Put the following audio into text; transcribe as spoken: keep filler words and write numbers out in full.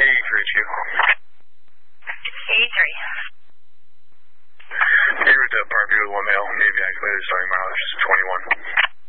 Hey, Rich, you. eighty-three. Hey, with the Parkview with one male, Navy activated, starting mileage twenty-one.